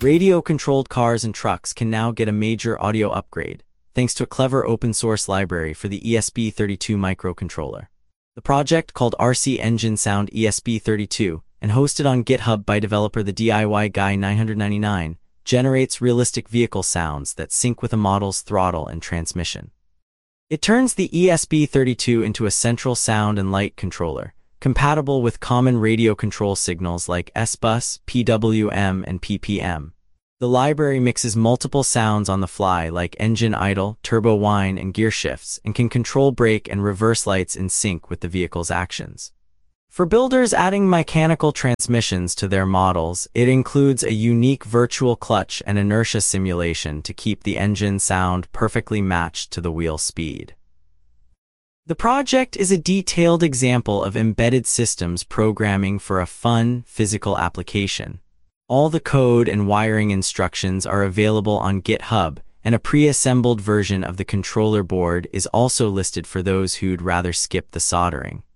Radio-controlled cars and trucks can now get a major audio upgrade, thanks to a clever open-source library for the ESP32 microcontroller. The project, called RC Engine Sound ESP32 and hosted on GitHub by developer the DIY Guy 999, generates realistic vehicle sounds that sync with a model's throttle and transmission. It turns the ESP32 into a central sound and light controller, compatible with common radio control signals like S-Bus, PWM, and PPM. The library mixes multiple sounds on the fly like engine idle, turbo whine, and gear shifts, and can control brake and reverse lights in sync with the vehicle's actions. For builders adding mechanical transmissions to their models, it includes a unique virtual clutch and inertia simulation to keep the engine sound perfectly matched to the wheel speed. The project is a detailed example of embedded systems programming for a fun, physical application. All the code and wiring instructions are available on GitHub, and a pre-assembled version of the controller board is also listed for those who'd rather skip the soldering.